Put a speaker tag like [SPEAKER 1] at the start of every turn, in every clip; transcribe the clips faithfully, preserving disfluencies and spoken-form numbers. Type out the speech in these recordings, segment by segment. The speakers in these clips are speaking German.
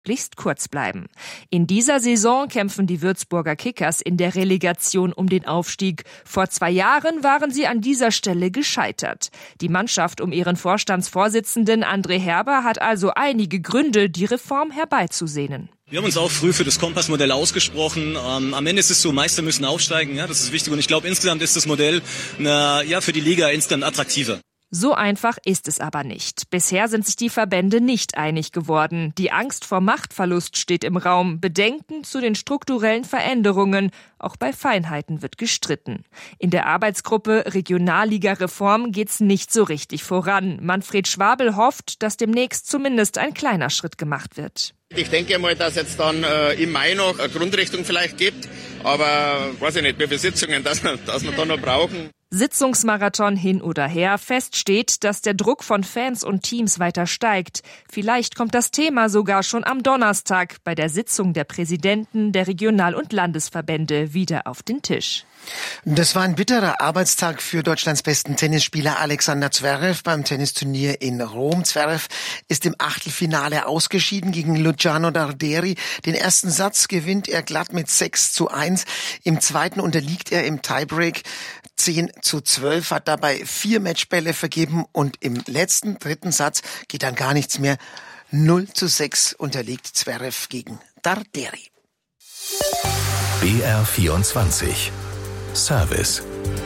[SPEAKER 1] möglichst kurz bleiben. In dieser Saison kämpfen die Würzburger Kickers in der Relegation um den Aufstieg. Vor zwei Jahren waren sie an dieser Stelle gescheitert. Die Mannschaft um ihren Vorstandsvorsitzenden André Herber hat also einige Gründe, die Reform herbeizusehnen.
[SPEAKER 2] Wir haben uns auch früh für das Kompassmodell ausgesprochen. Ähm, am Ende ist es so, Meister müssen aufsteigen, ja, das ist wichtig. Und ich glaube, insgesamt ist das Modell na, ja, für die Liga insgesamt attraktiver.
[SPEAKER 1] So einfach ist es aber nicht. Bisher sind sich die Verbände nicht einig geworden. Die Angst vor Machtverlust steht im Raum. Bedenken zu den strukturellen Veränderungen. Auch bei Feinheiten wird gestritten. In der Arbeitsgruppe Regionalliga-Reform geht's nicht so richtig voran. Manfred Schwabel hofft, dass demnächst zumindest ein kleiner Schritt gemacht wird.
[SPEAKER 3] Ich denke mal, dass es jetzt dann äh, im Mai noch eine Grundrichtung vielleicht gibt. Aber weiß ich nicht, wie viele Sitzungen dass wir, dass wir da noch brauchen.
[SPEAKER 1] Sitzungsmarathon hin oder her. Fest steht, dass der Druck von Fans und Teams weiter steigt. Vielleicht kommt das Thema sogar schon am Donnerstag bei der Sitzung der Präsidenten der Regional- und Landesverbände wieder auf den Tisch.
[SPEAKER 4] Das war ein bitterer Arbeitstag für Deutschlands besten Tennisspieler Alexander Zverev beim Tennisturnier in Rom. Zverev ist im Achtelfinale ausgeschieden gegen Luciano Darderi. Den ersten Satz gewinnt er glatt mit sechs zu eins. Im zweiten unterliegt er im Tiebreak zehn zu zwölf, hat dabei vier Matchbälle vergeben und im letzten, dritten Satz geht dann gar nichts mehr. null zu sechs unterliegt Zverev gegen Darderi.
[SPEAKER 5] B R vierundzwanzig Service.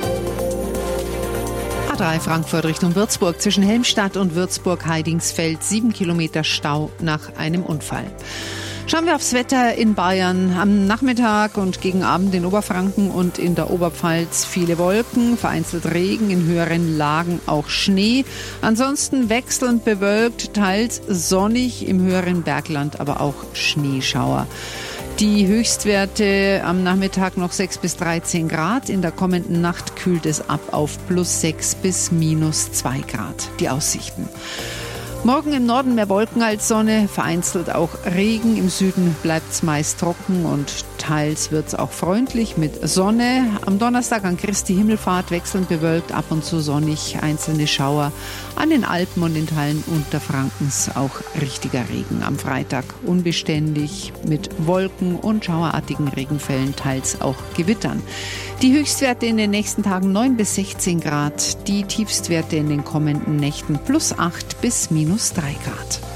[SPEAKER 6] A drei Frankfurt Richtung Würzburg zwischen Helmstadt und Würzburg-Heidingsfeld. Sieben Kilometer Stau nach einem Unfall. Schauen wir aufs Wetter in Bayern. Am Nachmittag und gegen Abend in Oberfranken und in der Oberpfalz viele Wolken, vereinzelt Regen, in höheren Lagen auch Schnee. Ansonsten wechselnd bewölkt, teils sonnig, im höheren Bergland aber auch Schneeschauer. Die Höchstwerte am Nachmittag noch sechs bis dreizehn Grad. In der kommenden Nacht kühlt es ab auf plus sechs bis minus zwei Grad. Die Aussichten. Morgen im Norden mehr Wolken als Sonne, vereinzelt auch Regen. Im Süden bleibt es meist trocken und teils wird es auch freundlich mit Sonne. Am Donnerstag an Christi Himmelfahrt wechselnd bewölkt, ab und zu sonnig, einzelne Schauer. An den Alpen und in Teilen Unterfrankens auch richtiger Regen. Am Freitag unbeständig mit Wolken und schauerartigen Regenfällen, teils auch Gewittern. Die Höchstwerte in den nächsten Tagen neun bis sechzehn Grad, die Tiefstwerte in den kommenden Nächten plus acht bis minus drei Grad.